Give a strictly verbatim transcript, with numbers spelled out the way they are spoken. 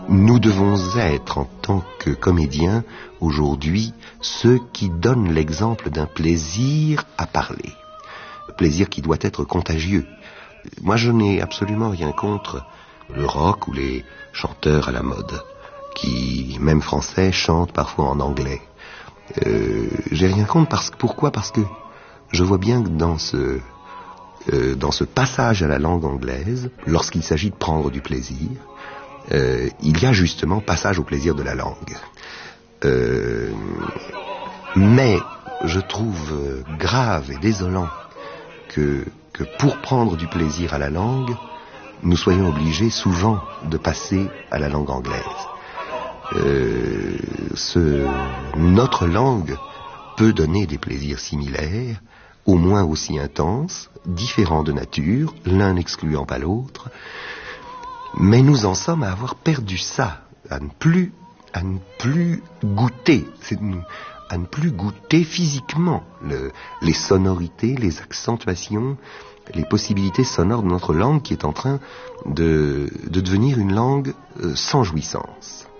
nous devons être, en tant que comédiens, aujourd'hui, ceux qui donnent l'exemple d'un plaisir à parler. Un plaisir qui doit être contagieux. Moi, je n'ai absolument rien contre le rock ou les chanteurs à la mode, qui, même français, chantent parfois en anglais. Euh, j'ai rien contre parce que, pourquoi? Parce que je vois bien que dans ce, euh, dans ce passage à la langue anglaise, lorsqu'il s'agit de prendre du plaisir, euh, il y a justement passage au plaisir de la langue. Euh, mais je trouve grave et désolant que, que pour prendre du plaisir à la langue, nous soyons obligés souvent de passer à la langue anglaise. Euh, ce, notre langue peut donner des plaisirs similaires, au moins aussi intenses, différents de nature, l'un n'excluant pas l'autre, mais nous en sommes à avoir perdu ça, à ne plus, à ne plus goûter, c'est, à ne plus goûter physiquement le, les sonorités, les accentuations, les possibilités sonores de notre langue qui est en train de, de devenir une langue euh, sans jouissance.